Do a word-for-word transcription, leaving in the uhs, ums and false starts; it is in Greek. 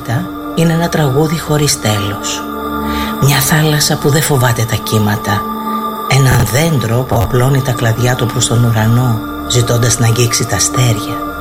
Αιωνιότητα είναι ένα τραγούδι χωρίς τέλος. Μια θάλασσα που δεν φοβάται τα κύματα. Ένα δέντρο που απλώνει τα κλαδιά του προς τον ουρανό, ζητώντας να αγγίξει τα αστέρια.